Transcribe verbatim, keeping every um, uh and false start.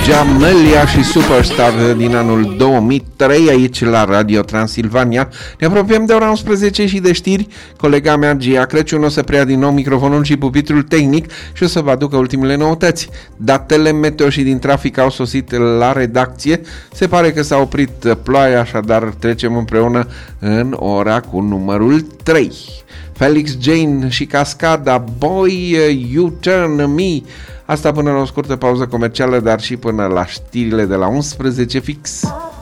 Jamelia și Superstar din anul două mii trei aici la Radio Transilvania. Ne apropiem de ora unsprezece și de știri. Colega mea Gia Crăciun o să preia din nou microfonul și pupitrul tehnic și o să vă aducă ultimele noutăți. Datele meteo și din trafic au sosit la redacție. Se pare că s-a oprit ploaia, așadar trecem împreună în ora cu numărul trei. Felix Jane și Cascada, Boy You Turn Me. Asta până la o scurtă pauză comercială, dar și până la știrile de la unsprezece fix.